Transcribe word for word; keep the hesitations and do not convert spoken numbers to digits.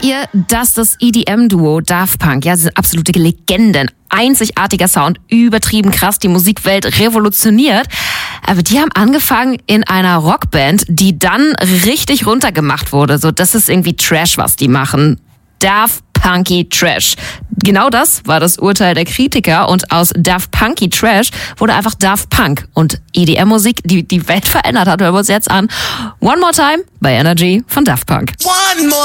Wusstet ihr, dass das E D M-Duo Daft Punk, ja, sie sind absolute Legenden, einzigartiger Sound, übertrieben krass, die Musikwelt revolutioniert. Aber die haben angefangen in einer Rockband, die dann richtig runtergemacht wurde. So, das ist irgendwie Trash, was die machen. Daft Punky Trash. Genau das war das Urteil der Kritiker und aus Daft Punky Trash wurde einfach Daft Punk und E D M-Musik, die die Welt verändert hat. Hören wir uns jetzt an. One More Time bei Energy von Daft Punk. One more